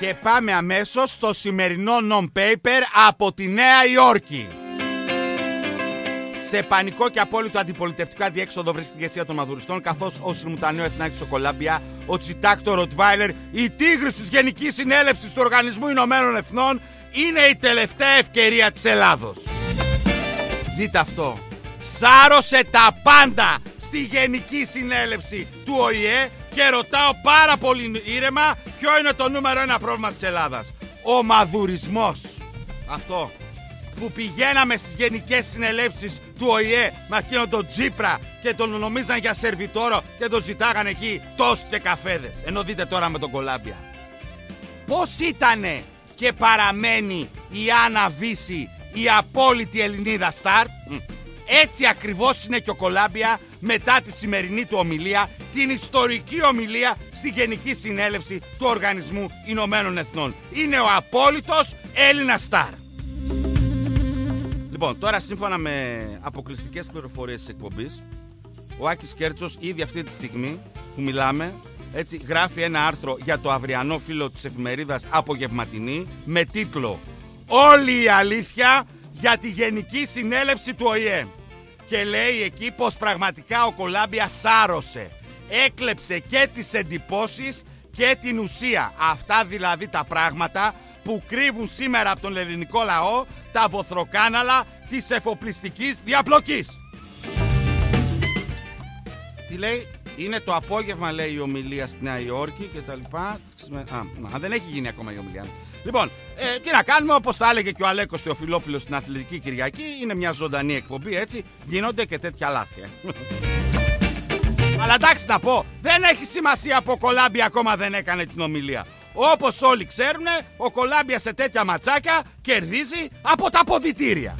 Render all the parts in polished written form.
Και πάμε αμέσως στο σημερινό non-paper από τη Νέα Υόρκη. Σε πανικό και απόλυτο αντιπολιτευτικό αδιέξοδο βρίσκεται η ηγεσία των μαδουριστών, καθώς ο Σιμουτανέο Εθνάκης στο Κολάμπια, ο Τσιτάκ το Ροτβάιλερ, η τίγρης της Γενικής Συνέλευσης του Οργανισμού Ηνωμένων Εθνών είναι η τελευταία ευκαιρία της Ελλάδος. Δείτε αυτό. Σάρωσε τα πάντα στη Γενική Συνέλευση του ΟΗΕ και ρωτάω πάρα πολύ ήρεμα ποιο είναι το νούμερο ένα πρόβλημα της Ελλάδας. Ο μαδουρισμός. Αυτό. Που πηγαίναμε στις γενικές συνελεύσεις του ΟΗΕ με εκείνον τον Τσίπρα και τον νομίζαν για σερβιτόρο και τον ζητάγανε εκεί τόστ και καφέδες. Ενώ δείτε τώρα με τον Κολάμπια. Πώς ήτανε και παραμένει η Άννα Βύση η απόλυτη Ελληνίδα στάρ. Έτσι ακριβώς είναι και ο Κολάμπια μετά τη σημερινή του ομιλία, την ιστορική ομιλία στη Γενική Συνέλευση του Οργανισμού Ηνωμένων Εθνών. Είναι ο απόλυτος Έλληνας στάρ. Λοιπόν, τώρα σύμφωνα με αποκλειστικές πληροφορίες της εκπομπής, ο Άκης Κέρτσος ήδη αυτή τη στιγμή που μιλάμε, έτσι, γράφει ένα άρθρο για το αυριανό φύλλο της εφημερίδας Απογευματινή με τίτλο «Όλη η αλήθεια για τη Γενική Συνέλευση του ΟΗΕ». Και λέει εκεί πως πραγματικά ο Κολάμπια σάρωσε, έκλεψε και τις εντυπώσεις και την ουσία. Αυτά δηλαδή τα πράγματα που κρύβουν σήμερα από τον ελληνικό λαό τα βοθροκάναλα της εφοπλιστικής διαπλοκής. Τι λέει, είναι το απόγευμα, λέει, η ομιλία στη Νέα Υόρκη και τα λοιπά. Δεν έχει γίνει ακόμα η ομιλία. Λοιπόν, τι να κάνουμε, όπως θα έλεγε και ο Αλέκος Θεοφιλόπουλος στην Αθλητική Κυριακή, είναι μια ζωντανή εκπομπή, έτσι, γίνονται και τέτοια λάθη. Αλλά εντάξει να πω, δεν έχει σημασία που ο Κολάμπια ακόμα δεν έκανε την ομιλία. Όπως όλοι ξέρουν, ο Κολάμπια σε τέτοια ματσάκια κερδίζει από τα αποδυτήρια.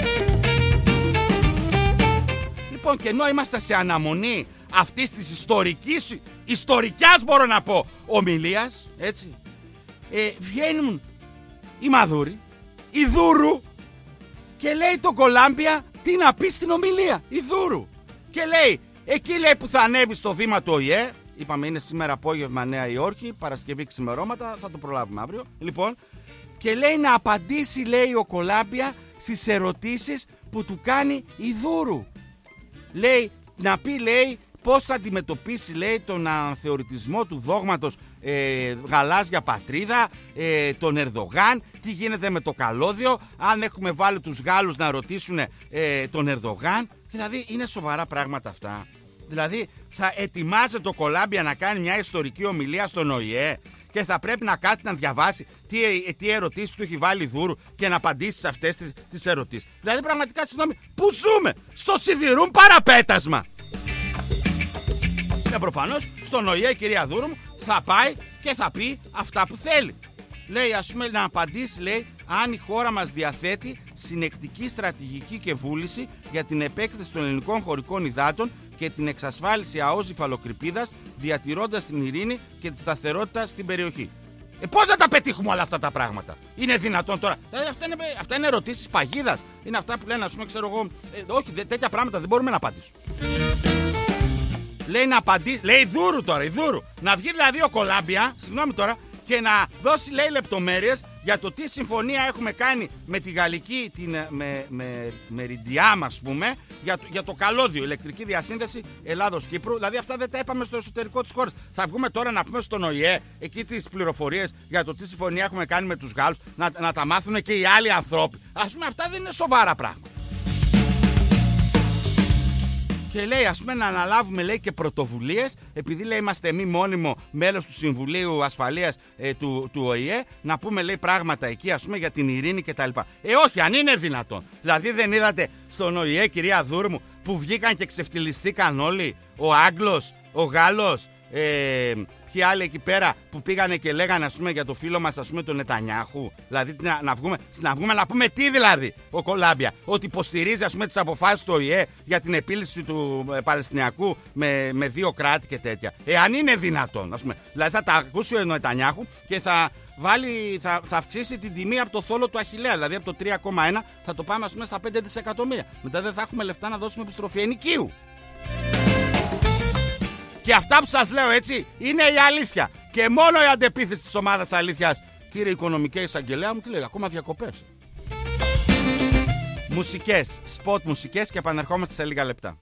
Λοιπόν, και ενώ είμαστε σε αναμονή αυτής της ιστορικιάς μπορώ να πω ομιλίας, έτσι, βγαίνουν οι Μαδούροι, η Δούρου, και λέει το Κολάμπια τι να πει στην ομιλία, η Δούρου. Και λέει, εκεί λέει που θα ανέβει στο βήμα του ΟΗΕ, είπαμε είναι σήμερα απόγευμα Νέα Υόρκη, Παρασκευή ξημερώματα, θα το προλάβουμε αύριο. Λοιπόν, και λέει να απαντήσει, λέει ο Κολάμπια, στις ερωτήσεις που του κάνει η Δούρου. Λέει, να πει, λέει, πώς θα αντιμετωπίσει, λέει, τον αναθεωρητισμό του δόγματος γαλάζια πατρίδα, τον Ερδογάν, τι γίνεται με το καλώδιο, αν έχουμε βάλει τους Γάλλους να ρωτήσουν τον Ερδογάν. Δηλαδή είναι σοβαρά πράγματα αυτά. Δηλαδή θα ετοιμάζεται το Κολάμπια να κάνει μια ιστορική ομιλία στον ΟΗΕ και θα πρέπει να κάτσει να διαβάσει τι ερωτήσεις του έχει βάλει η Δούρου και να απαντήσει σε αυτές τις ερωτήσεις. Δηλαδή πραγματικά, συγγνώμη, πού ζούμε? Στο σιδηρούν παραπέτασμα. Και προφανώς στον ΟΗΕ η κυρία Δούρου μου θα πάει και θα πει αυτά που θέλει. Λέει, ας πούμε, να απαντήσει, λέει, αν η χώρα μας διαθέτει συνεκτική στρατηγική και βούληση για την επέκταση των ελληνικών χωρικών υδάτων και την εξασφάλιση ΑΟΣ υφαλοκρηπίδας, διατηρώντας την ειρήνη και τη σταθερότητα στην περιοχή. Πώς θα τα πετύχουμε όλα αυτά τα πράγματα? Είναι δυνατόν τώρα? Δηλαδή αυτά είναι ερωτήσεις παγίδας. Είναι αυτά που λένε, ας πούμε, ξέρω εγώ, όχι, τέτοια πράγματα δεν μπορούμε να απαντήσουμε. Λέει να απαντήσει, λέει η Δούρου τώρα, η Δούρου. Να βγει δηλαδή ο Κολάμπια, συγγνώμη τώρα, και να δώσει, λέει, λεπτομέρειες για το τι συμφωνία έχουμε κάνει με τη γαλλική, την Μεριντιάμ, ας πούμε, για το καλώδιο, ηλεκτρική διασύνδεση Ελλάδος-Κύπρου. Δηλαδή αυτά δεν τα είπαμε στο εσωτερικό της χώρας. Θα βγούμε τώρα να πούμε στον ΟΗΕ εκεί τις πληροφορίες για το τι συμφωνία έχουμε κάνει με τους Γάλλους, να τα μάθουν και οι άλλοι ανθρώποι. Ας πούμε, αυτά δεν είναι σοβαρά πράγματα. Και λέει, ας πούμε, να αναλάβουμε, λέει, και πρωτοβουλίες, επειδή, λέει, είμαστε εμείς μόνιμο μέλος του Συμβουλίου Ασφαλείας του ΟΗΕ, να πούμε, λέει, πράγματα εκεί, ας πούμε, για την ειρήνη κτλ. Όχι, αν είναι δυνατόν. Δηλαδή δεν είδατε στον ΟΗΕ, κυρία Δούρου μου, που βγήκαν και ξεφτυλιστήκαν όλοι? Ο Άγγλος, ο Γάλλος, ποιοι άλλοι εκεί πέρα που πήγανε και λέγανε, ας πούμε, για το φίλο μας, ας πούμε, τον Νετανιάχου. Δηλαδή να βγούμε να πούμε τι, δηλαδή, ο Κολάμπια? Ότι υποστηρίζει, ας πούμε, τις αποφάσεις του ΟΗΕ για την επίλυση του Παλαιστινιακού με δύο κράτη και τέτοια. Αν είναι δυνατόν, ας πούμε. Δηλαδή θα τα ακούσει ο Νετανιάχου και θα αυξήσει την τιμή από το θόλο του Αχιλλέα. Δηλαδή από το 3,1 θα το πάμε, ας πούμε, στα 5 δισεκατομμύρια. Μετά δεν θα έχουμε λεφτά να δώσουμε επιστροφή ενοικίου. Και αυτά που σας λέω, έτσι, είναι η αλήθεια. Και μόνο η αντεπίθεση της ομάδας αλήθειας Κύριε Οικονομική Εισαγγελέα μου, τι λέει, ακόμα διακοπές. Μουσικές, σποτ μουσικές και επανερχόμαστε σε λίγα λεπτά.